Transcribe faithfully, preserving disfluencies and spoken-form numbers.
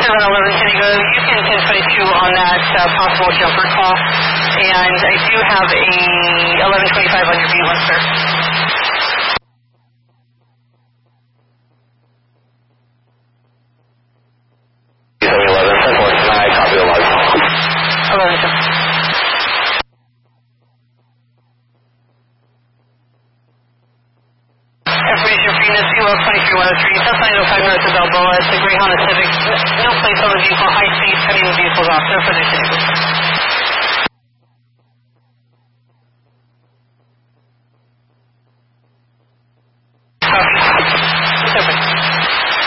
seven eleven San Diego, you can ten twenty-two on that uh, possible jumper call. And I do have a eleven twenty-five on your V one, sir. seven eleven, ten four, nine, copy the log. eleven, sir. Information for unit zero twenty-three one oh three, South nine oh five north of Balboa. It's a Greyhound Civic. No place on the vehicle, high speed, cutting the vehicles off. No further